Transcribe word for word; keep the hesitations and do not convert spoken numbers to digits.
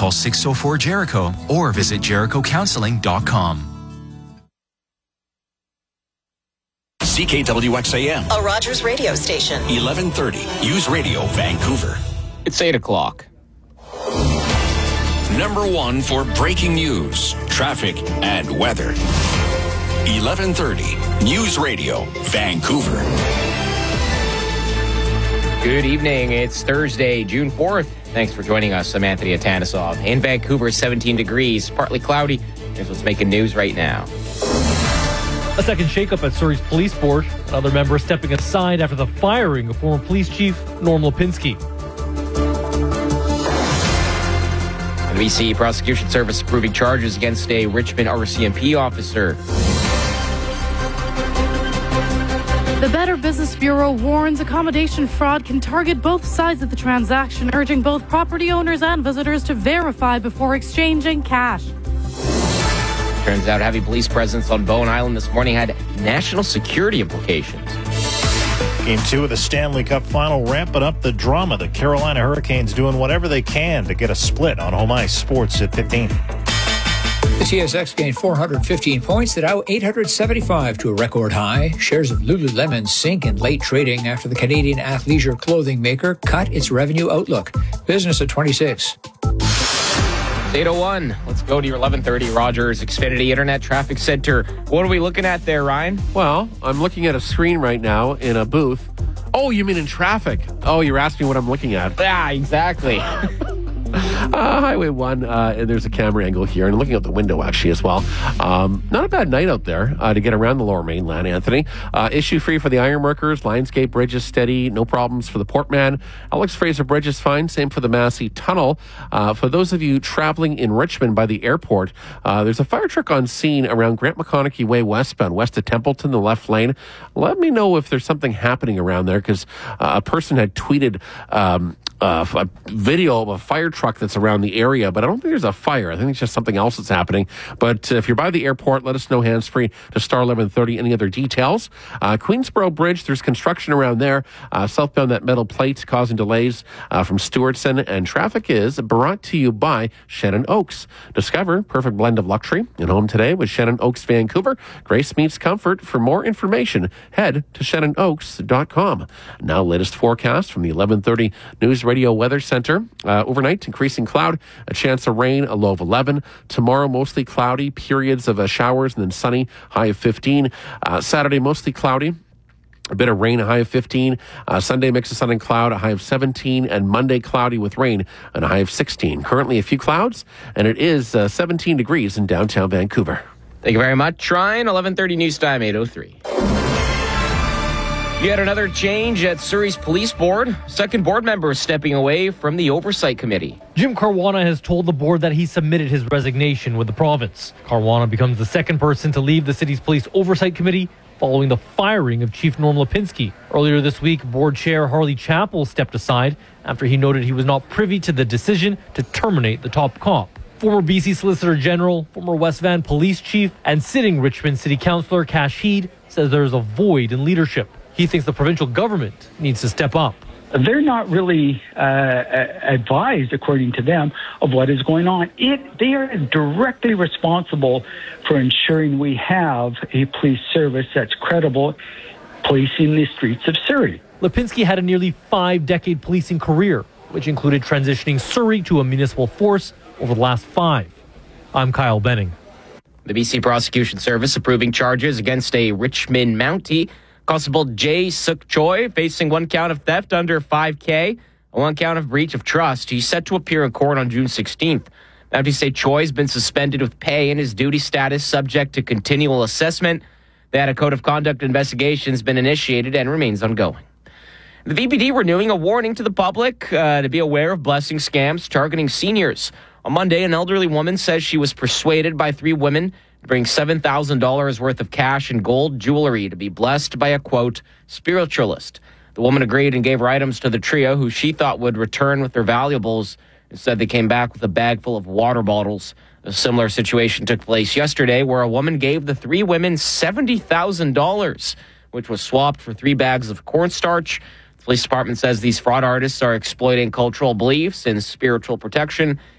call six oh four Jericho or visit jericho counseling dot com. C K W X A M, a Rogers radio station. eleven thirty, News Radio, Vancouver. It's eight o'clock. Number one for breaking news, traffic, and weather. eleven thirty, News Radio, Vancouver. Good evening. It's Thursday, June fourth. Thanks for joining us. I'm Anthony Atanisov. In Vancouver, seventeen degrees, partly cloudy. Here's what's making news right now. A second shakeup at Surrey's police board. Another member stepping aside after the firing of former police chief Norm Lipinski. The B C Prosecution Service approving charges against a Richmond R C M P officer. The Better Business Bureau warns accommodation fraud can target both sides of the transaction, urging both property owners and visitors to verify before exchanging cash. Turns out heavy police presence on Bowen Island this morning had national security implications. Game two of the Stanley Cup Final ramping up the drama. The Carolina Hurricanes doing whatever they can to get a split on home ice. Sports at fifteen. The T S X gained four hundred fifteen points, the Dow eight hundred seventy-five to a record high. Shares of Lululemon sink in late trading after the Canadian athleisure clothing maker cut its revenue outlook. Business at twenty-six. eight oh one. Let's go to your eleven thirty Rogers Xfinity Internet Traffic Center. What are we looking at there, Ryan? Well, I'm looking at a screen right now in a booth. Oh, you mean in traffic? Oh, you're asking what I'm looking at. Yeah, exactly. Uh, Highway one, uh, and there's a camera angle here, and looking out the window actually as well. Um, not a bad night out there uh, to get around the Lower Mainland, Anthony. Uh, issue free for the Ironworkers. Lionsgate Bridge is steady. No problems for the Portman. Alex Fraser Bridge is fine. Same for the Massey Tunnel. Uh, for those of you traveling in Richmond by the airport, uh, there's a fire truck on scene around Grant McConaughey Way westbound, west of Templeton, the left lane. Let me know if there's something happening around there, because uh, a person had tweeted um, Uh, a video of a fire truck that's around the area, but I don't think there's a fire. I think it's just something else that's happening. But uh, if you're by the airport, let us know hands-free to star eleven thirty. Any other details? Uh, Queensboro Bridge, there's construction around there. Uh, southbound that metal plate causing delays uh, from Stewartson, and traffic is brought to you by Shannon Oaks. Discover perfect blend of luxury and home today with Shannon Oaks Vancouver. Grace meets comfort. For more information, head to shannon oaks dot com. Now, latest forecast from the eleven thirty News Radio Weather Center. Uh, overnight, increasing cloud, a chance of rain, a low of eleven. Tomorrow, mostly cloudy, periods of uh, showers, and then sunny, high of fifteen. Uh, Saturday, mostly cloudy. A bit of rain, a high of fifteen. Uh, Sunday, mix of sun and cloud, a high of seventeen. And Monday, cloudy with rain, and a high of sixteen. Currently, a few clouds, and it is uh, seventeen degrees in downtown Vancouver. Thank you very much, Ryan. eleven thirty News Time, eight oh three. Yet another change at Surrey's police board. Second board member stepping away from the oversight committee. Jim Caruana has told the board that he submitted his resignation with the province. Caruana becomes the second person to leave the city's police oversight committee following the firing of Chief Norm Lipinski. Earlier this week, board chair Harley Chappell stepped aside after he noted he was not privy to the decision to terminate the top cop. Former B C Solicitor General, former West Van police chief, and sitting Richmond City Councillor Kash Heed says there is a void in leadership. He thinks the provincial government needs to step up. They're not really uh, advised, according to them, of what is going on. It, they are directly responsible for ensuring we have a police service that's credible, policing the streets of Surrey. Lipinski had a nearly five-decade policing career, which included transitioning Surrey to a municipal force over the last five. I'm Kyle Benning. The B C Prosecution Service approving charges against a Richmond Mountie. Constable Jay Suk Choi facing one count of theft under five K, and one count of breach of trust. He's set to appear in court on June sixteenth. Mounties say Choi has been suspended with pay and his duty status subject to continual assessment. That a code of conduct investigation has been initiated and remains ongoing. The V P D renewing a warning to the public uh, to be aware of blessing scams targeting seniors. On Monday, an elderly woman says she was persuaded by three women to bring seven thousand dollars worth of cash and gold jewelry to be blessed by a, quote, spiritualist. The woman agreed and gave her items to the trio, who she thought would return with their valuables. Instead, they came back with a bag full of water bottles. A similar situation took place yesterday, where a woman gave the three women seventy thousand dollars, which was swapped for three bags of cornstarch. The police department says these fraud artists are exploiting cultural beliefs and spiritual protection